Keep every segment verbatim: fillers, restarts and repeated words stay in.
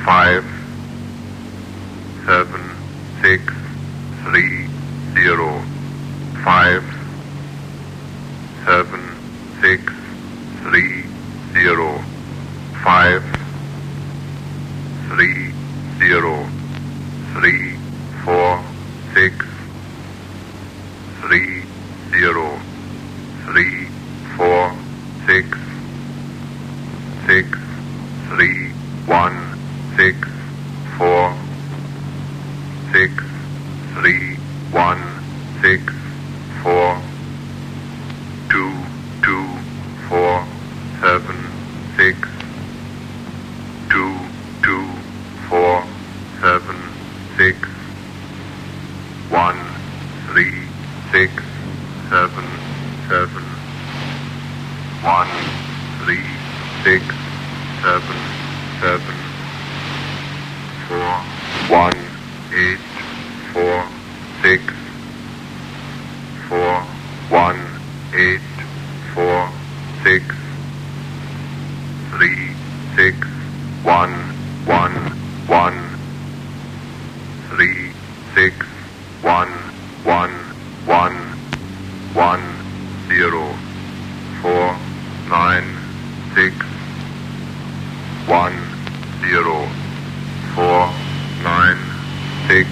five, seven, six, three, zero, five, seven, six, three, zero, five, three, zero, three, four, six, three, zero, three, four, six, six, three, one, six, four, six, three, one, six, four, two, two, four, seven, six, two, two, four, seven, six, one, three, six, seven, seven, one, three, six, seven, seven, four, one, eight, four, six, four, one, eight, four, six, three, six, one, one, one, three, six, one, one, one, one, zero, four, nine, six, one, zero, four, nine, six,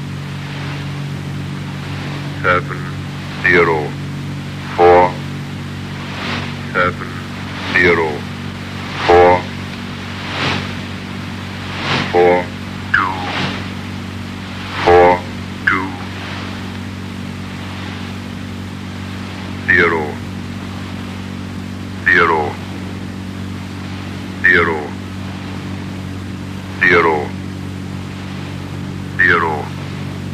seven, zero, four, seven, zero, four, four, two, four, two, zero, zero, zero, zero, zero.